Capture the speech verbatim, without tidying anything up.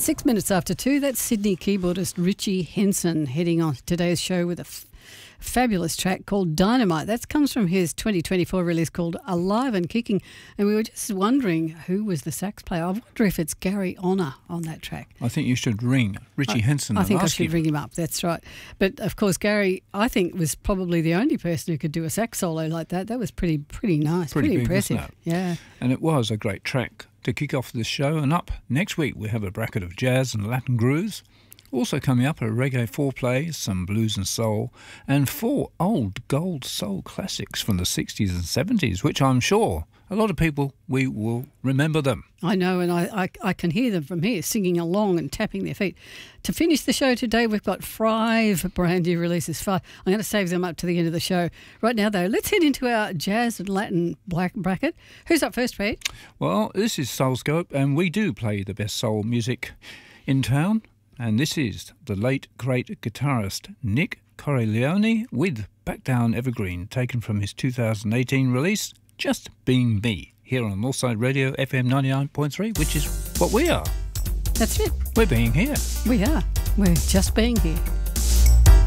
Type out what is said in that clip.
Six minutes after two, that's Sydney keyboardist Richie Henson heading on today's show with a f- fabulous track called Dynamite. That comes from his twenty twenty-four release called Alive and Kicking. And we were just wondering who was the sax player. I wonder if it's Gary Honor on that track. I think you should ring Richie I, Henson I and think I ask should him. ring him up, that's right. But, of course, Gary, I think, was probably the only person who could do a sax solo like that. That was pretty pretty nice, Pretty pretty, big, impressive. wasn't Yeah. And it was a great track to kick off the show. And up next week we have a bracket of jazz and Latin grooves. Also coming up, a reggae foreplay, some blues and soul, and four old gold soul classics from the sixties and seventies, which I'm sure a lot of people, we will remember them. I know, and I, I, I can hear them from here singing along and tapping their feet. To finish the show today, we've got five brand new releases. Five. I'm going to save them up to the end of the show. Right now, though, let's head into our jazz and Latin black bracket. Who's up first, Pete? Well, this is Soulscope, and we do play the best soul music in town. And this is the late, great guitarist Nick Corleone with Back Down Evergreen, taken from his two thousand eighteen release, Just Being Me, here on Northside Radio F M ninety-nine point three, which is what we are. That's it. We're being here. We are. We're just being here.